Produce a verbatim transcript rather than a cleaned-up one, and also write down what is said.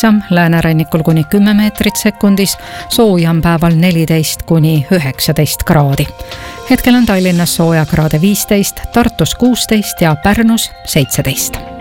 lihtsam, läänerannikul kuni kümme meetrit sekundis, soojam päeval neliteist kuni üheksateist kraadi. Hetkel on Tallinnas soojakraade viisteist, Tartus kuusteist ja Pärnus seitseteist.